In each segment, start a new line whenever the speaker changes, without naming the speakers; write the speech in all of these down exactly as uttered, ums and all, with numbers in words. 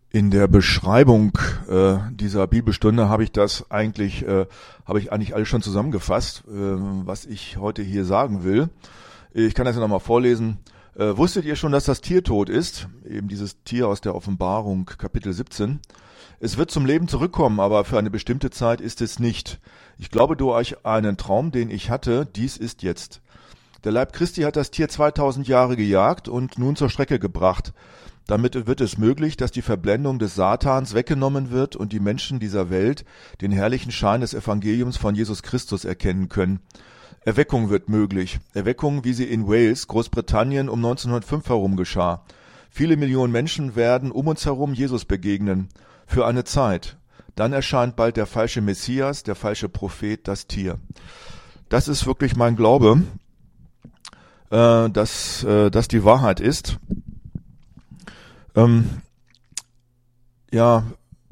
In der Beschreibung äh, dieser Bibelstunde habe ich das eigentlich, äh, habe ich eigentlich alles schon zusammengefasst, äh, was ich heute hier sagen will. Ich kann das ja nochmal vorlesen. Äh, wusstet ihr schon, dass das Tier tot ist? Eben dieses Tier aus der Offenbarung, Kapitel siebzehn. Es wird zum Leben zurückkommen, aber für eine bestimmte Zeit ist es nicht. Ich glaube durch einen Traum, den ich hatte, dies ist jetzt. Der Leib Christi hat das Tier zweitausend Jahre gejagt und nun zur Strecke gebracht. Damit wird es möglich, dass die Verblendung des Satans weggenommen wird und die Menschen dieser Welt den herrlichen Schein des Evangeliums von Jesus Christus erkennen können. Erweckung wird möglich. Erweckung, wie sie in Wales, Großbritannien um neunzehnhundertfünf herum geschah. Viele Millionen Menschen werden um uns herum Jesus begegnen. Für eine Zeit. Dann erscheint bald der falsche Messias, der falsche Prophet, das Tier. Das ist wirklich mein Glaube, äh, dass äh, das die Wahrheit ist. Ähm, ja,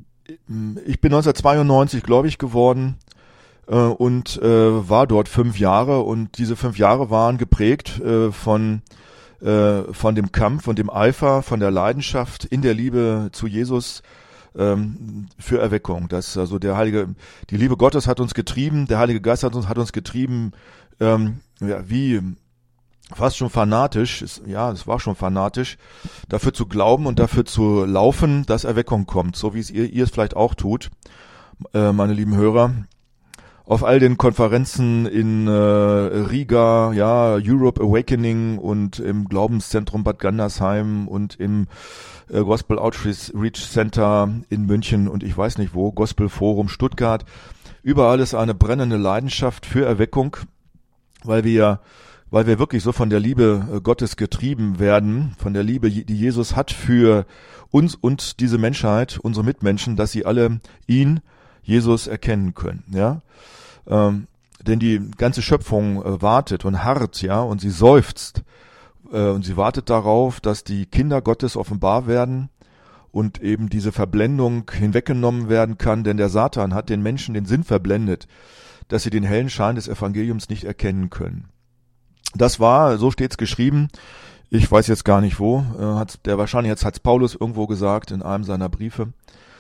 ich bin neunzehnhundertzweiundneunzig gläubig geworden äh, und äh, war dort fünf Jahre und diese fünf Jahre waren geprägt äh, von äh, von dem Kampf und dem Eifer, von der Leidenschaft in der Liebe zu Jesus ähm, für Erweckung. Das also der Heilige, die Liebe Gottes hat uns getrieben, der Heilige Geist hat uns hat uns getrieben, ähm, ja, wie fast schon fanatisch, ja, es war schon fanatisch, dafür zu glauben und dafür zu laufen, dass Erweckung kommt, so wie es ihr, ihr es vielleicht auch tut, äh, meine lieben Hörer. Auf all den Konferenzen in äh, Riga, ja, Europe Awakening und im Glaubenszentrum Bad Gandersheim und im äh, Gospel Outreach Center in München und ich weiß nicht wo, Gospel Forum Stuttgart. Überall ist eine brennende Leidenschaft für Erweckung, weil wir weil wir wirklich so von der Liebe Gottes getrieben werden, von der Liebe, die Jesus hat für uns und diese Menschheit, unsere Mitmenschen, dass sie alle ihn, Jesus, erkennen können, ja. Ähm, denn die ganze Schöpfung äh, wartet und harrt, ja, und sie seufzt äh, und sie wartet darauf, dass die Kinder Gottes offenbar werden und eben diese Verblendung hinweggenommen werden kann, denn der Satan hat den Menschen den Sinn verblendet, dass sie den hellen Schein des Evangeliums nicht erkennen können. Das war, so steht's geschrieben, ich weiß jetzt gar nicht wo, äh, hat der wahrscheinlich jetzt hat's Paulus irgendwo gesagt in einem seiner Briefe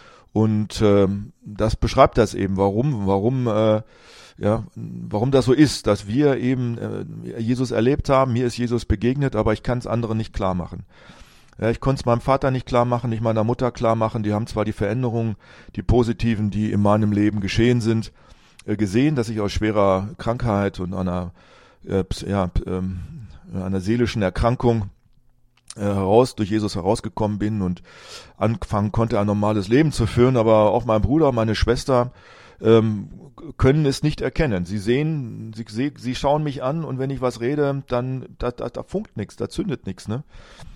und äh, das beschreibt das eben, warum, warum, äh, ja, warum das so ist, dass wir eben äh, Jesus erlebt haben, mir ist Jesus begegnet, aber ich kann es anderen nicht klar machen. Ja, ich konnte es meinem Vater nicht klar machen, nicht meiner Mutter klar machen, die haben zwar die Veränderungen, die positiven, die in meinem Leben geschehen sind, äh, gesehen, dass ich aus schwerer Krankheit und einer ja, ähm, einer seelischen Erkrankung äh, heraus, durch Jesus herausgekommen bin und anfangen konnte, ein normales Leben zu führen, aber auch mein Bruder, meine Schwester ähm, können es nicht erkennen. Sie sehen, sie, sie, sie schauen mich an und wenn ich was rede, dann da, da, da funkt nichts, da zündet nichts, ne?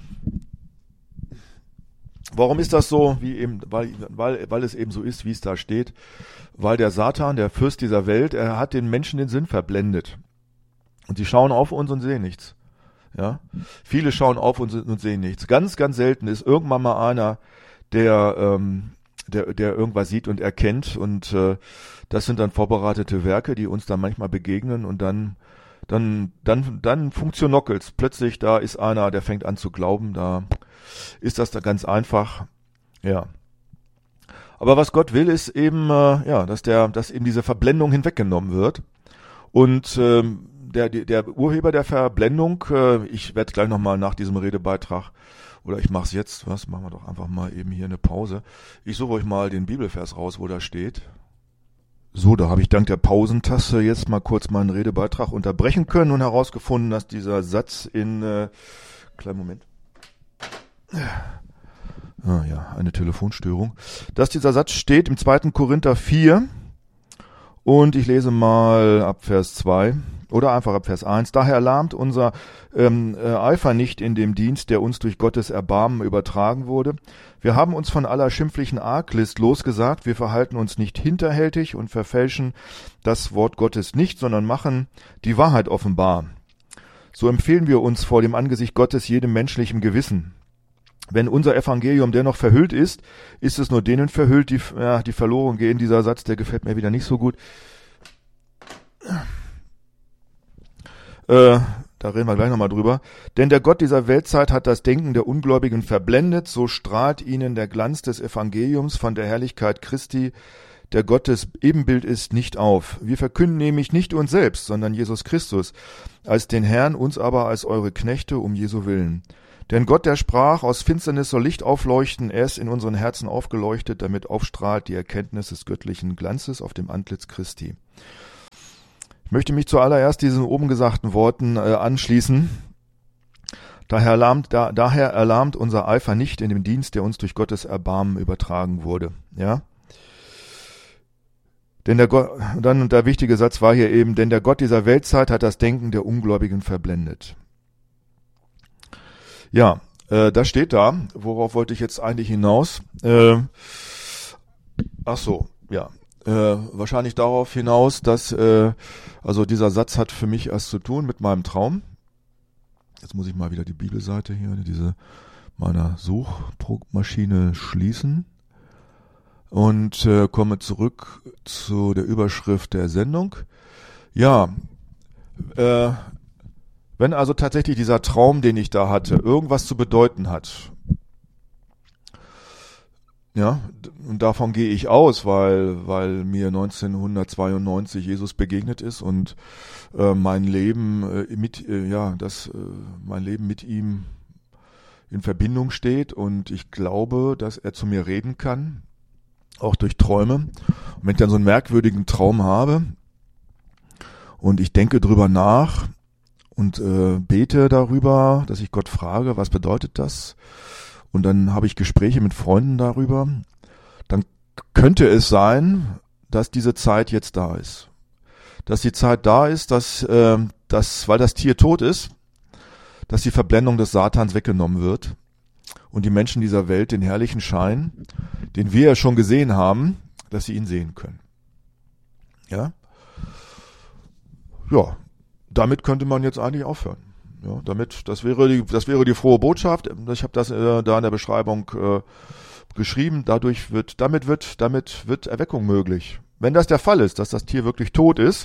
Warum ist das so? Wie eben, weil, weil, weil es eben so ist, wie es da steht. Weil der Satan, der Fürst dieser Welt, er hat den Menschen den Sinn verblendet. Und sie schauen auf uns und sehen nichts. Ja, viele schauen auf uns und sehen nichts. Ganz, ganz selten ist irgendwann mal einer, der, ähm, der, der irgendwas sieht und erkennt. Und äh, das sind dann vorbereitete Werke, die uns dann manchmal begegnen. Und dann, dann, dann, dann funktionockels. Plötzlich da ist einer, der fängt an zu glauben. Da ist das da ganz einfach. Ja. Aber was Gott will, ist eben, äh, ja, dass der, dass eben diese Verblendung hinweggenommen wird. Und ähm, Der, der Urheber der Verblendung, äh, ich werde gleich nochmal nach diesem Redebeitrag, oder ich mache es jetzt, was, machen wir doch einfach mal eben hier eine Pause. Ich suche euch mal den Bibelvers raus, wo das steht. So, da habe ich dank der Pausentaste jetzt mal kurz meinen Redebeitrag unterbrechen können und herausgefunden, dass dieser Satz in, äh, kleinen Moment. Ah ja, eine Telefonstörung. Dass dieser Satz steht im zweiten Korinther vier und ich lese mal ab Vers zwei. Oder einfach ab Vers eins. Daher erlahmt unser ähm, äh, Eifer nicht in dem Dienst, der uns durch Gottes Erbarmen übertragen wurde. Wir haben uns von aller schimpflichen Arglist losgesagt. Wir verhalten uns nicht hinterhältig und verfälschen das Wort Gottes nicht, sondern machen die Wahrheit offenbar. So empfehlen wir uns vor dem Angesicht Gottes jedem menschlichen Gewissen. Wenn unser Evangelium dennoch verhüllt ist, ist es nur denen verhüllt, die, ja, die verloren gehen. Dieser Satz, der gefällt mir wieder nicht so gut. Äh, da reden wir gleich nochmal drüber. Denn der Gott dieser Weltzeit hat das Denken der Ungläubigen verblendet, so strahlt ihnen der Glanz des Evangeliums von der Herrlichkeit Christi, der Gottes Ebenbild ist, nicht auf. Wir verkünden nämlich nicht uns selbst, sondern Jesus Christus, als den Herrn, uns aber als eure Knechte um Jesu willen. Denn Gott, der sprach, aus Finsternis soll Licht aufleuchten, er ist in unseren Herzen aufgeleuchtet, damit aufstrahlt die Erkenntnis des göttlichen Glanzes auf dem Antlitz Christi. Ich möchte mich zuallererst diesen oben gesagten Worten äh, anschließen. Daher erlahmt, da, daher erlahmt unser Eifer nicht in dem Dienst, der uns durch Gottes Erbarmen übertragen wurde. Ja. Denn der Gott, dann der wichtige Satz war hier eben, denn der Gott dieser Weltzeit hat das Denken der Ungläubigen verblendet. Ja, äh, das steht da. Worauf wollte ich jetzt eigentlich hinaus? Äh, ach so, ja. Äh, wahrscheinlich darauf hinaus, dass, äh, also dieser Satz hat für mich erst zu tun mit meinem Traum. Jetzt muss ich mal wieder die Bibelseite hier, diese meiner Suchmaschine schließen und äh, komme zurück zu der Überschrift der Sendung. Ja, äh, wenn also tatsächlich dieser Traum, den ich da hatte, irgendwas zu bedeuten hat, ja, und davon gehe ich aus, weil weil mir neunzehnhundertzweiundneunzig Jesus begegnet ist und äh, mein Leben äh, mit äh, ja, das äh, mein Leben mit ihm in Verbindung steht und ich glaube, dass er zu mir reden kann, auch durch Träume. Und wenn ich dann so einen merkwürdigen Traum habe und ich denke drüber nach und äh, bete darüber, dass ich Gott frage, was bedeutet das? Und dann habe ich Gespräche mit Freunden darüber, dann könnte es sein, dass diese Zeit jetzt da ist. Dass die Zeit da ist, dass, äh, dass, weil das Tier tot ist, dass die Verblendung des Satans weggenommen wird und die Menschen dieser Welt den herrlichen Schein, den wir ja schon gesehen haben, dass sie ihn sehen können. Ja? Ja, damit könnte man jetzt eigentlich aufhören. Ja, damit, das wäre die, das wäre die frohe Botschaft. Ich habe das äh, da in der Beschreibung äh, geschrieben. Dadurch wird, damit wird, damit wird Erweckung möglich. Wenn das der Fall ist, dass das Tier wirklich tot ist,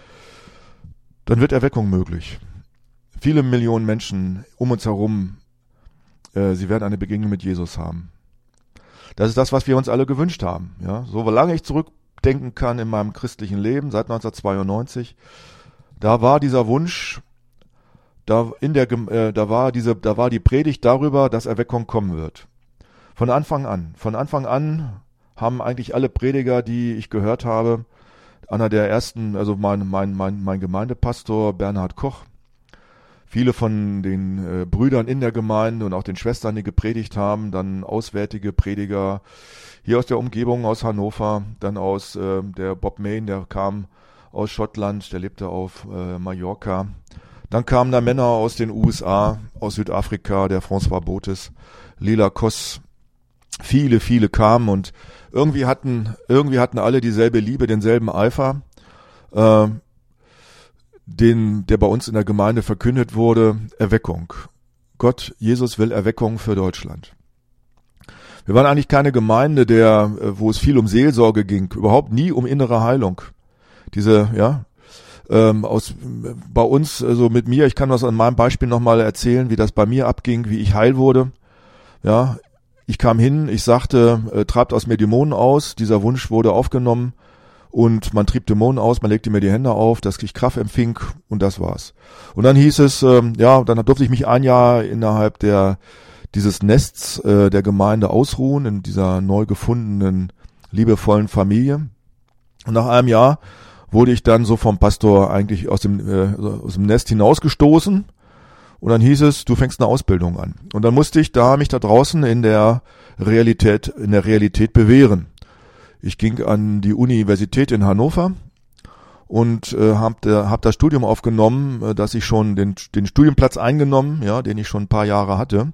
dann wird Erweckung möglich. Viele Millionen Menschen um uns herum, äh, sie werden eine Begegnung mit Jesus haben. Das ist das, was wir uns alle gewünscht haben. Ja, so lange ich zurückdenken kann in meinem christlichen Leben seit neunzehnhundertzweiundneunzig, da war dieser Wunsch. Da in der äh, da war diese da war die Predigt darüber, dass Erweckung kommen wird. Von Anfang an, von Anfang an haben eigentlich alle Prediger, die ich gehört habe, einer der ersten, also mein mein mein mein Gemeindepastor Bernhard Koch, viele von den äh, Brüdern in der Gemeinde und auch den Schwestern, die gepredigt haben, dann auswärtige Prediger hier aus der Umgebung, aus Hannover, dann aus äh, der Bob Mayne, der kam aus Schottland, der lebte auf äh, Mallorca. Dann kamen da Männer aus den U S A, aus Südafrika, der François Botes, Lila Koss. Viele, viele kamen und irgendwie hatten, irgendwie hatten alle dieselbe Liebe, denselben Eifer, äh, den, der bei uns in der Gemeinde verkündet wurde, Erweckung. Gott, Jesus will Erweckung für Deutschland. Wir waren eigentlich keine Gemeinde, der, wo es viel um Seelsorge ging, überhaupt nie um innere Heilung. Diese, ja, Ähm, aus bei uns, also mit mir, ich kann das an meinem Beispiel nochmal erzählen, wie das bei mir abging, wie ich heil wurde. Ja, ich kam hin, ich sagte, äh, treibt aus mir Dämonen aus. Dieser Wunsch wurde aufgenommen und man trieb Dämonen aus, man legte mir die Hände auf, dass ich Kraft empfing und das war's. Und dann hieß es, ähm, ja, dann durfte ich mich ein Jahr innerhalb der dieses Nests äh, der Gemeinde ausruhen, in dieser neu gefundenen, liebevollen Familie. Und nach einem Jahr wurde ich dann so vom Pastor eigentlich aus dem, äh, aus dem Nest hinausgestoßen und dann hieß es, du fängst eine Ausbildung an. Und dann musste ich da mich da draußen in der Realität, in der Realität bewähren. Ich ging an die Universität in Hannover und äh, habe hab das Studium aufgenommen, äh, dass ich schon den, den Studienplatz eingenommen, ja, den ich schon ein paar Jahre hatte.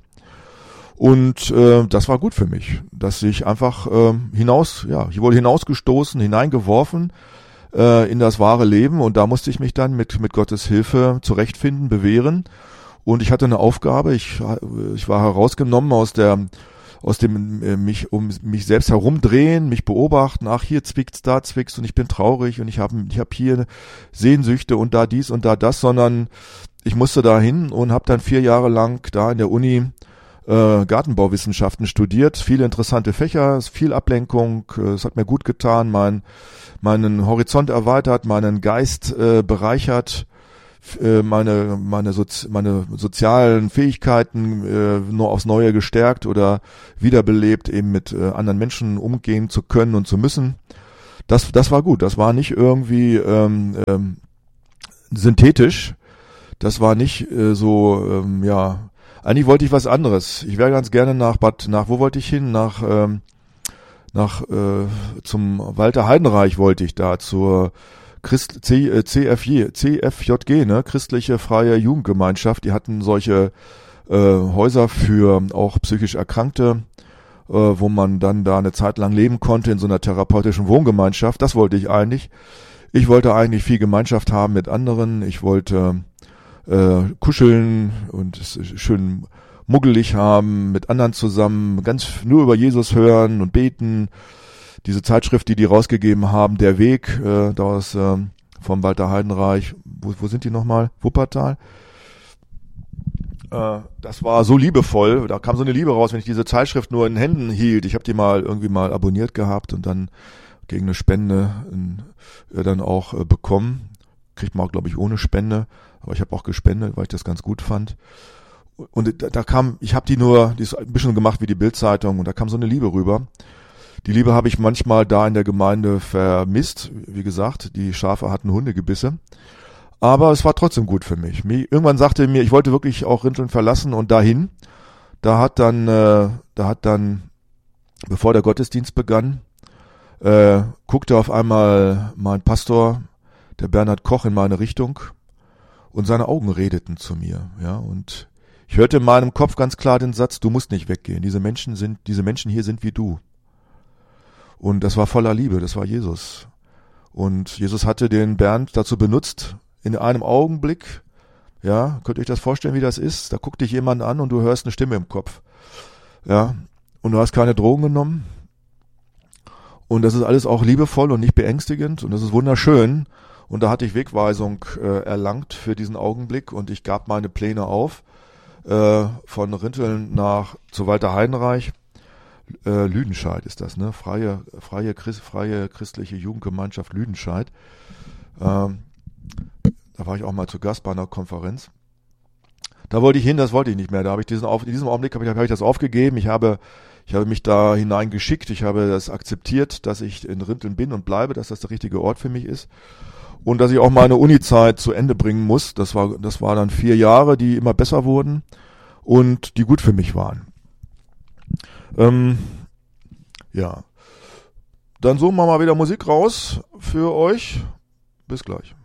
Und äh, das war gut für mich, dass ich einfach äh, hinaus, ja, ich wurde hinausgestoßen, hineingeworfen in das wahre Leben und da musste ich mich dann mit mit Gottes Hilfe zurechtfinden, bewähren und ich hatte eine Aufgabe, ich ich war herausgenommen aus der aus dem äh, mich um mich selbst herumdrehen, mich beobachten, ach hier zwickt's, da zwickt's und ich bin traurig und ich habe ich habe hier Sehnsüchte und da dies und da das, sondern ich musste da hin und habe dann vier Jahre lang da in der Uni äh, Gartenbauwissenschaften studiert. Viele interessante Fächer, viel Ablenkung. Äh, es hat mir gut getan, mein, meinen Horizont erweitert, meinen Geist äh, bereichert, äh, meine meine, Sozi- meine sozialen Fähigkeiten äh, nur aufs Neue gestärkt oder wiederbelebt, eben mit äh, anderen Menschen umgehen zu können und zu müssen. Das, das war gut. Das war nicht irgendwie ähm, ähm, synthetisch. Das war nicht äh, so, ähm, ja, eigentlich wollte ich was anderes. Ich wäre ganz gerne nach Bad, nach, wo wollte ich hin? Nach, ähm, nach, äh, zum Walter Heidenreich wollte ich da, zur Christ, C, äh, C F J, C F J G, ne, Christliche Freie Jugendgemeinschaft. Die hatten solche äh, Häuser für auch psychisch Erkrankte, äh, wo man dann da eine Zeit lang leben konnte in so einer therapeutischen Wohngemeinschaft. Das wollte ich eigentlich. Ich wollte eigentlich viel Gemeinschaft haben mit anderen. Ich wollte äh, kuscheln und es schön muggelig haben, mit anderen zusammen, ganz nur über Jesus hören und beten. Diese Zeitschrift, die die rausgegeben haben, Der Weg, äh, da aus äh, vom Walter Heidenreich, wo, wo sind die nochmal? Wuppertal. Äh, das war so liebevoll, da kam so eine Liebe raus, wenn ich diese Zeitschrift nur in Händen hielt. Ich habe die mal irgendwie mal abonniert gehabt und dann gegen eine Spende äh, dann auch äh, bekommen. Kriegt man auch, glaube ich, ohne Spende, aber ich habe auch gespendet, weil ich das ganz gut fand. Und da, da kam, ich habe die nur, die ist ein bisschen gemacht wie die Bild-Zeitung und da kam so eine Liebe rüber. Die Liebe habe ich manchmal da in der Gemeinde vermisst. Wie gesagt, die Schafe hatten Hundegebisse. Aber es war trotzdem gut für mich. Irgendwann sagte mir, ich wollte wirklich auch Rinteln verlassen und dahin. Da hat dann, äh, da hat dann, bevor der Gottesdienst begann, äh, guckte auf einmal mein Pastor, der Bernhard Koch, in meine Richtung und seine Augen redeten zu mir. Ja, und ich hörte in meinem Kopf ganz klar den Satz: Du musst nicht weggehen. Diese Menschen sind, diese Menschen hier sind wie du. Und das war voller Liebe, das war Jesus. Und Jesus hatte den Bernd dazu benutzt, in einem Augenblick, ja, könnt ihr euch das vorstellen, wie das ist? Da guckt dich jemand an und du hörst eine Stimme im Kopf. Ja, und du hast keine Drogen genommen. Und das ist alles auch liebevoll und nicht beängstigend und das ist wunderschön. Und da hatte ich Wegweisung äh, erlangt für diesen Augenblick und ich gab meine Pläne auf, äh, von Rinteln nach zu Walter Heidenreich. Äh, Lüdenscheid ist das, ne? Freie, freie, Christ, freie christliche Jugendgemeinschaft Lüdenscheid. Ähm, da war ich auch mal zu Gast bei einer Konferenz. Da wollte ich hin, das wollte ich nicht mehr. Da habe ich diesen auf, in diesem Augenblick habe ich, habe ich das aufgegeben. Ich habe, ich habe mich da hineingeschickt. Ich habe das akzeptiert, dass ich in Rinteln bin und bleibe, dass das der richtige Ort für mich ist. Und dass ich auch meine Uni-Zeit zu Ende bringen muss. Das war, das war dann vier Jahre, die immer besser wurden und die gut für mich waren. Ähm, ja. Dann suchen wir mal wieder Musik raus für euch. Bis gleich.